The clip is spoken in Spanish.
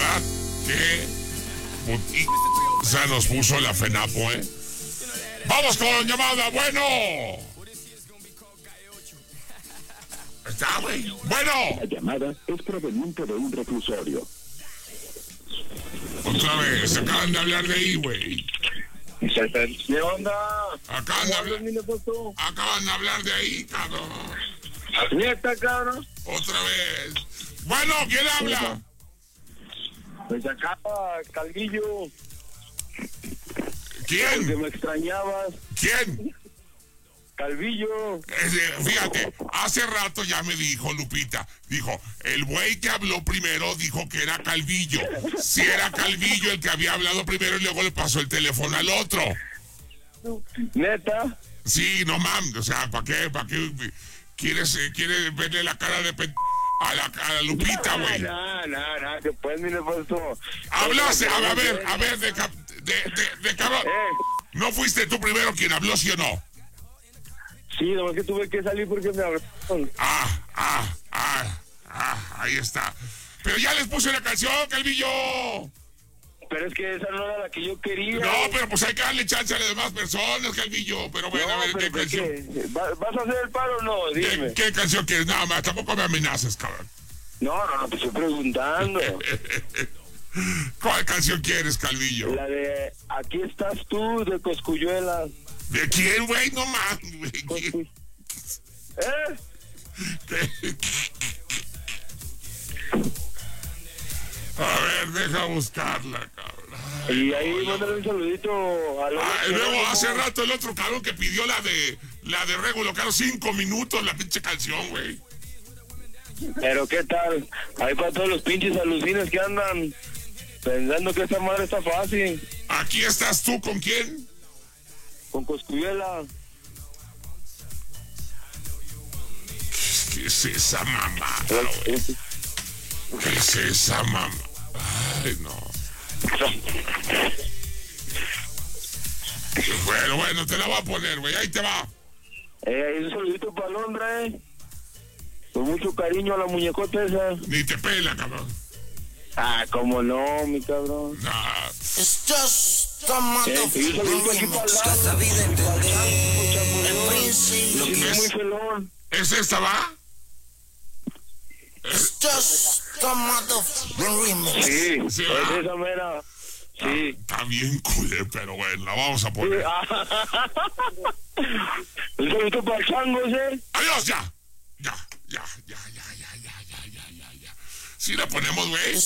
¿verdad? ¿Qué? O sea, nos puso la FENAPO, ¿eh? Vamos con llamada, bueno. Está, güey. Bueno. La llamada es proveniente de un reclusorio. Otra vez, acaban de hablar de ahí, güey. ¿Qué onda? Acaban de hablar de ahí, cabrón. Neta, cabrón. Otra vez. Bueno, ¿quién habla? Pues acá, Calvillo. Que ¿Quién? me extrañabas. ¿Quién? Calvillo. Fíjate, hace rato ya me dijo Lupita, dijo, el güey que habló primero dijo que era Calvillo. Si era Calvillo el que había hablado primero y luego le pasó el teléfono al otro. Neta. Sí, no mames, o sea, ¿para qué? ¿Quieres verle la cara de a la Lupita, güey? No, después me le puesto. Hablaste, a ver, de cabrón. ¿No fuiste tú primero quien habló, sí o no? Sí, nomás que tuve que salir porque me hablaron. Ahí está. Pero ya les puse una canción, Calvillo. Pero es que esa no era la que yo quería. No, pero pues hay que darle chance a las demás personas, Calvillo. Pero bueno, a ver, ¿qué canción? ¿Vas a hacer el paro o no? Dime. ¿Qué canción quieres? Nada más, tampoco me amenaces, cabrón. No, te estoy preguntando. ¿Cuál canción quieres, Calvillo? La de Aquí estás tú, de Cosculluela. ¿De quién, güey? No mames, güey. A ver, deja buscarla, cabrón. Y ahí mándale un saludito a los... Y luego hace rato el otro cabrón que pidió la de Regulo, caro, 5 minutos la pinche canción, güey. Pero qué tal, ahí para todos los pinches alucines que andan pensando que esta madre está fácil. Aquí estás tú, ¿con quién? Con Cosculluela. ¿Qué es esa mamá, güey? ¿Qué es esa mamá? Ay, no. Bueno, te la voy a poner, güey. Ahí te va. Un saludito para Londra, con mucho cariño a la muñecota esa. Ni te pela, cabrón. Cómo no, mi cabrón. Nah. It's just a motherfucking remix. Casa vida el príncipe. Es muy felón. ¿Es esta, va? It's just a motherfucking remix. Sí, Sí, es esa mera. Sí. Está bien culé, pero bueno, la vamos a poner. Un saludito para el chango ese. Adiós, ya. Sí la ponemos, güey. It's